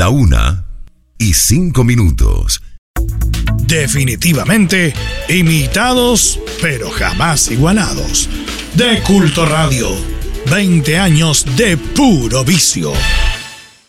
1:05. Definitivamente imitados, pero jamás igualados. De Culto Radio, 20 años de puro vicio.